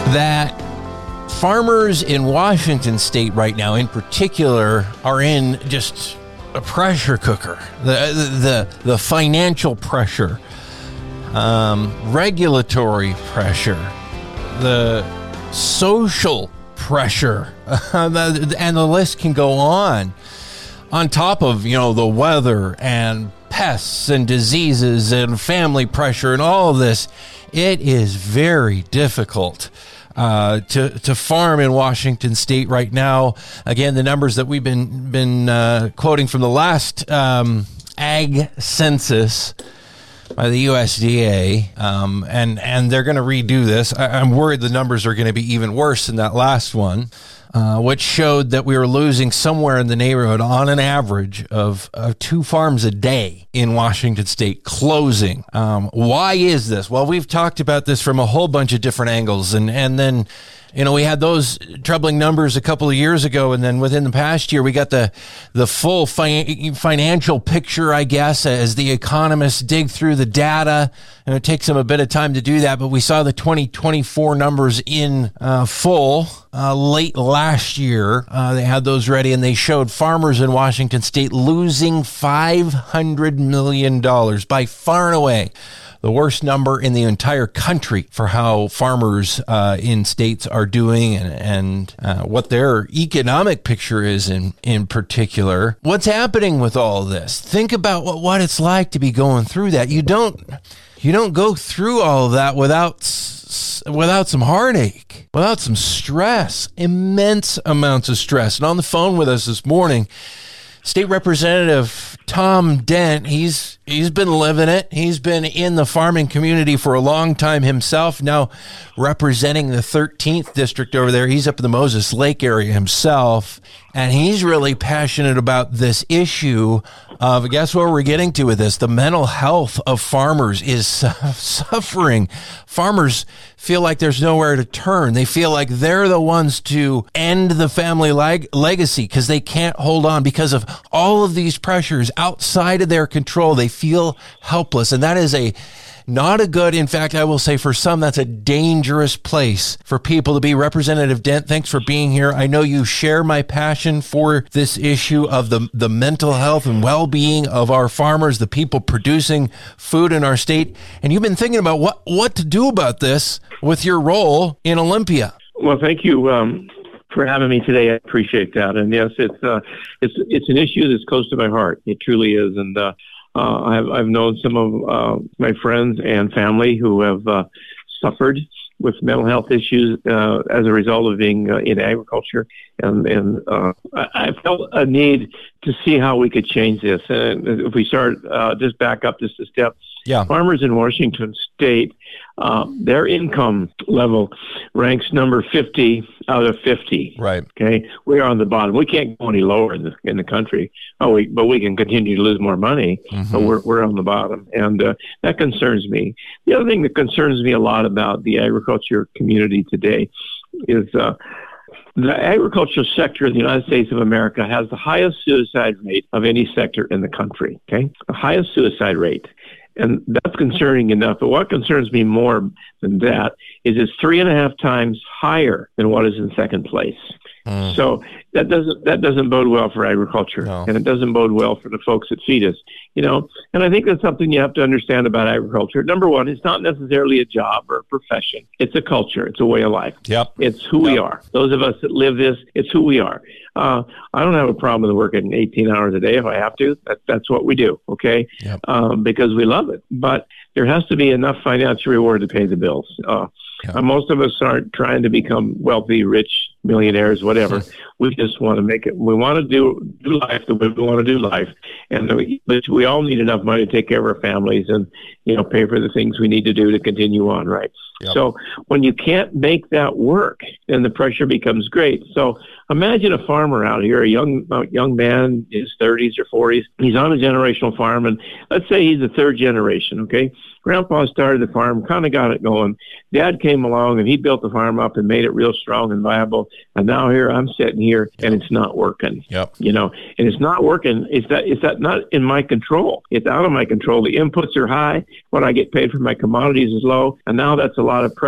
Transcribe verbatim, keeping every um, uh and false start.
that farmers in Washington state right now, in particular, are in just a pressure cooker. The the the financial pressure, um, regulatory pressure, the social pressure, and the list can go on. On top of, you know, the weather and pests and diseases and family pressure and all of this, it is very difficult uh, to to farm in Washington state right now. Again, the numbers that we've been been uh, quoting from the last um, ag census by the U S D A, um, and and they're going to redo this. I, I'm worried the numbers are going to be even worse than that last one. Uh, which showed that we were losing somewhere in the neighborhood on an average of, of two farms a day in Washington state closing. Um, why is this? Well, we've talked about this from a whole bunch of different angles. And, and then, you know, we had those troubling numbers a couple of years ago. And then within the past year, we got the, the full fi- financial picture, I guess, as the economists dig through the data. And it takes them a bit of time to do that. But we saw the twenty twenty-four numbers in uh, full uh, late last year. Uh, they had those ready, and they showed farmers in Washington state losing five hundred million dollars, by far and away the worst number in the entire country for how farmers uh, in states are doing, and, and uh, what their economic picture is in, in particular. What's happening with all of this? Think about what, what it's like to be going through that. You don't you don't go through all of that without without some heartache, without some stress, immense amounts of stress. And on the phone with us this morning, State Representative Tom Dent. He's he's been living it. He's been in the farming community for a long time himself, now representing the thirteenth district over there. He's up in the Moses Lake area himself, and he's really passionate about this issue of, guess what we're getting to with this? The mental health of farmers is suffering. Farmers feel like there's nowhere to turn. They feel like they're the ones to end the family leg- legacy because they can't hold on because of all of these pressures outside of their control. They feel helpless, and that is a not a good, in fact, I will say for some, that's a dangerous place for people to be. Representative Dent, thanks for being here. I know you share my passion for this issue of the, the mental health and well-being of our farmers, the people producing food in our state. And you've been thinking about what, what to do about this with your role in Olympia. Well, thank you um, for having me today. I appreciate that. And yes, it's uh, it's it's an issue that's close to my heart. It truly is. And uh, Uh, I've, I've known some of uh, my friends and family who have uh, suffered with mental health issues uh, as a result of being uh, in agriculture. And, and uh, I, I felt a need to see how we could change this. And if we start, uh, just back up just a step, yeah. Farmers in Washington state, uh, their income level ranks number fifty out of fifty. Right. Okay. We are on the bottom. We can't go any lower in the, in the country. Oh, we, but we can continue to lose more money. Mm-hmm. But we're, we're on the bottom. And uh, that concerns me. The other thing that concerns me a lot about the agriculture community today is uh, the agricultural sector of the United States of America has the highest suicide rate of any sector in the country. Okay. The highest suicide rate. And that's concerning enough. But what concerns me more than that is it's three and a half times higher than what is in second place. Mm. So that doesn't that doesn't bode well for agriculture, no. And it doesn't bode well for the folks that feed us. You know, and I think that's something you have to understand about agriculture. Number one, it's not necessarily a job or a profession. It's a culture. It's a way of life. Yep. It's who yep. we are. Those of us that live this, it's who we are. Uh, I don't have a problem with working eighteen hours a day if I have to. That, that's what we do, okay? Yep. Um, because we love it. But there has to be enough financial reward to pay the bills. Uh, yep. uh, most of us aren't trying to become wealthy, rich, millionaires, whatever. We just want to make it. We want to do, do life the way we want to do life. And we, but we all need enough money to take care of our families and, you know, pay for the things we need to do to continue on, right? Yep. So when you can't make that work, then the pressure becomes great. So imagine a farmer out here, a young a young man in his thirties or forties. He's on a generational farm, and let's say he's the third generation, okay? Grandpa started the farm, kind of got it going. Dad came along, and he built the farm up and made it real strong and viable. And now here I'm sitting here, and it's not working. Yep. You know, and it's not working. It's that it's that not in my control. It's out of my control. The inputs are high. What I get paid for my commodities is low, and now that's a lot of pressure